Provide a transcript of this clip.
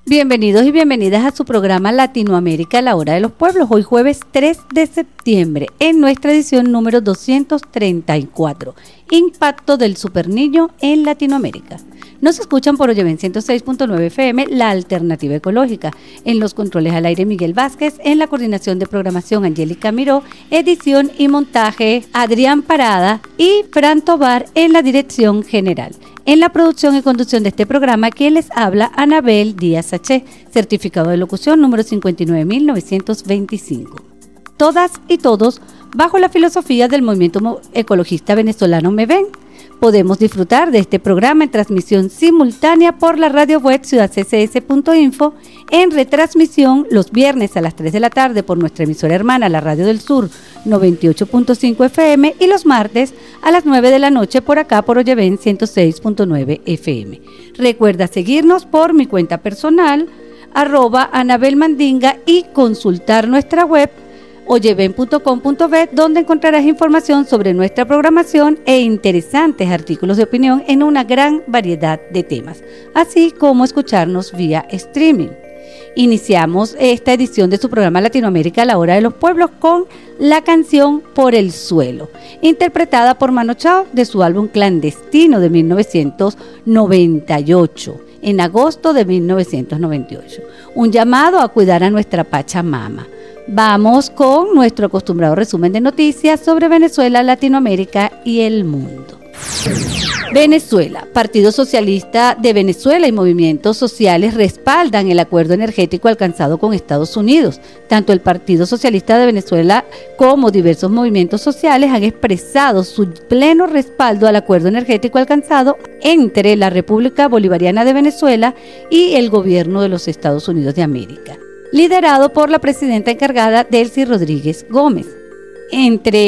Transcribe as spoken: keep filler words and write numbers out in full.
Bienvenidos y bienvenidas a su programa Latinoamérica, la hora de los pueblos, hoy jueves tres de septiembre, en nuestra edición número doscientos treinta y cuatro, Impacto del Superniño en Latinoamérica. Nos escuchan por Oyeven ciento seis punto nueve F M, la alternativa ecológica. En los controles al aire Miguel Vázquez, en la coordinación de programación Angélica Miró, edición y montaje Adrián Parada y Fran Tobar en la dirección general. En la producción y conducción de este programa, quien les habla, Anabel Díaz H., certificado de locución número cincuenta y nueve mil novecientos veinticinco. Todas y todos bajo la filosofía del movimiento ecologista venezolano MEVEN. Podemos disfrutar de este programa en transmisión simultánea por la radio web ciudad c c s punto info, en retransmisión los viernes a las tres de la tarde por nuestra emisora hermana, la Radio del Sur noventa y ocho punto cinco F M, y los martes a las nueve de la noche por acá por Oyeven ciento seis punto nueve F M. Recuerda seguirnos por mi cuenta personal, arroba Anabel Mandinga, y consultar nuestra web oyeven punto com punto be, donde encontrarás información sobre nuestra programación e interesantes artículos de opinión en una gran variedad de temas, así como escucharnos vía streaming. Iniciamos esta edición de su programa Latinoamérica, la hora de los pueblos, con la canción Por el Suelo, interpretada por Mano Chao de su álbum Clandestino de mil novecientos noventa y ocho, en agosto de mil novecientos noventa y ocho. Un llamado a cuidar a nuestra Pachamama. Vamos con nuestro acostumbrado resumen de noticias sobre Venezuela, Latinoamérica y el mundo. Venezuela. Partido Socialista de Venezuela y movimientos sociales respaldan el acuerdo energético alcanzado con Estados Unidos. Tanto el Partido Socialista de Venezuela como diversos movimientos sociales han expresado su pleno respaldo al acuerdo energético alcanzado entre la República Bolivariana de Venezuela y el gobierno de los Estados Unidos de América, liderado por la presidenta encargada Delcy Rodríguez Gómez. Entre